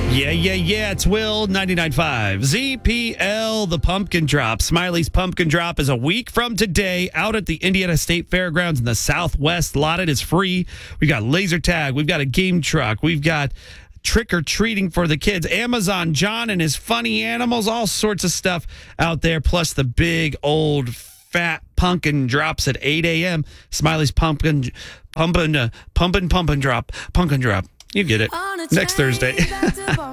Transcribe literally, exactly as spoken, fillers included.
Yeah, yeah, yeah. It's Will, ninety-nine point five. Z P L, the Pumpkin Drop. Smiley's Pumpkin Drop is a week from today out at the Indiana State Fairgrounds in the Southwest. Lot it is free. We've got laser tag. We've got a game truck. We've got trick-or-treating for the kids. Amazon John and his funny animals. All sorts of stuff out there. Plus the big, old, fat pumpkin drops at eight a.m. Smiley's Pumpkin, pumpkin, uh, pumpkin, pumpkin drop. Pumpkin drop. You get it. Next Thursday.